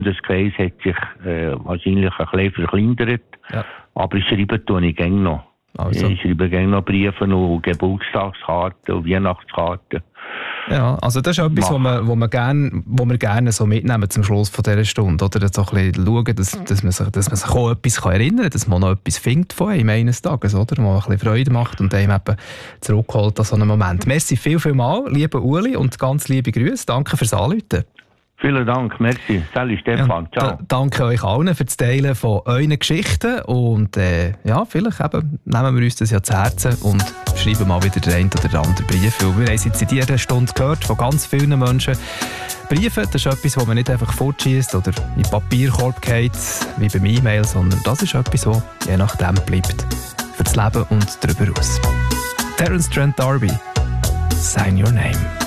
Das Kreis hat sich wahrscheinlich ein bisschen verkleinert, aber ich schreibe tue ich gerne noch. Also. Ich schreibe gerne noch Briefe und Geburtstagskarten und Weihnachtskarten. Ja, also das ist etwas, wo wir gerne so mitnehmen zum Schluss von dieser Stunde. Oder so ein bisschen schauen, dass man sich auch etwas erinnern kann, dass man noch etwas findet von einem eines Tages, oder? Was ein bisschen Freude macht und einem eben zurückholt an so einen Moment. Merci viel mal, lieber Uli, und ganz liebe Grüße. Danke fürs Anrufen. Vielen Dank, merci. Salut Stefan, ciao. Danke euch allen für das Teilen von euren Geschichten und vielleicht eben nehmen wir uns das ja zu Herzen und schreiben mal wieder den einen oder anderen Brief. Wir haben es jetzt in dieser Stunde gehört von ganz vielen Menschen. Briefe, das ist etwas, das man nicht einfach fortschießt oder in den Papierkorb geht, wie beim E-Mail, sondern das ist etwas, das je nachdem bleibt. Für das Leben und darüber aus. Terence Trent D'Arby, Sign Your Name.